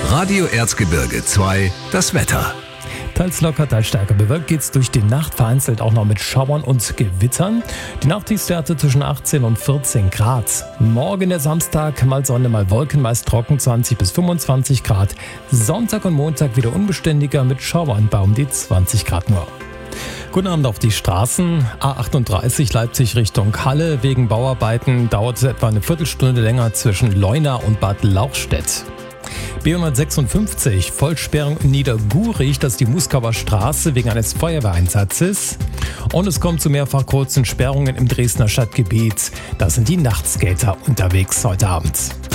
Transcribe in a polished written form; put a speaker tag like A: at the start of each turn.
A: Radio Erzgebirge 2, das Wetter.
B: Teils locker, teils stärker bewölkt geht's durch die Nacht, vereinzelt auch noch mit Schauern und Gewittern. Die Nachttiefstwerte zwischen 18 und 14 Grad. Morgen der Samstag, mal Sonne, mal Wolken, meist trocken, 20 bis 25 Grad. Sonntag und Montag wieder unbeständiger mit Schauern bei um die 20 Grad nur. Guten Abend auf die Straßen. A38 Leipzig Richtung Halle. Wegen Bauarbeiten dauert es etwa eine Viertelstunde länger zwischen Leuna und Bad Lauchstädt. B156 Vollsperrung in Niedergurich, das ist die Muskauer Straße wegen eines Feuerwehreinsatzes. Und es kommt zu mehrfach kurzen Sperrungen im Dresdner Stadtgebiet. Da sind die Nachtskater unterwegs heute Abend.